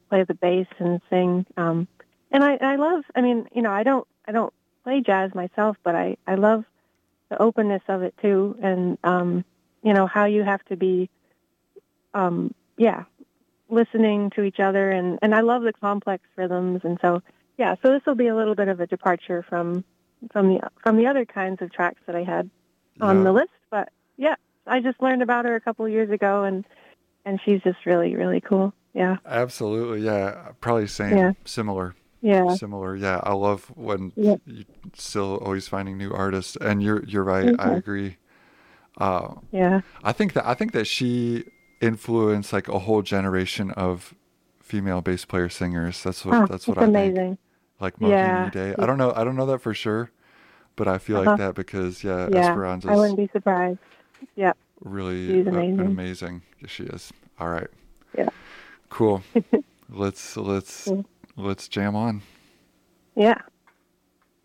play the bass and sing. And I love. I mean, I don't play jazz myself, but I love the openness of it too, and how you have to be, listening to each other, and I love the complex rhythms, and so this will be a little bit of a departure from the other kinds of tracks that I had on the list, but I just learned about her a couple of years ago, and she's just really, really cool. Yeah, Absolutely. Yeah, probably same, similar. Yeah. Similar. Yeah, I love when Yeah. you still always finding new artists, and you're right. I Yeah. agree. Uh, Yeah. I think that she influenced like a whole generation of female bass player singers. Oh, That's what it's I think. amazing. Like Mohini Yeah. Day. I don't know that for sure, but I feel like Uh-huh. that because Yeah. I Esperanza's wouldn't be surprised. Yeah. really She's an amazing. amazing. She is. All right. Yeah. Cool. Let's Cool. let's jam on. Yeah.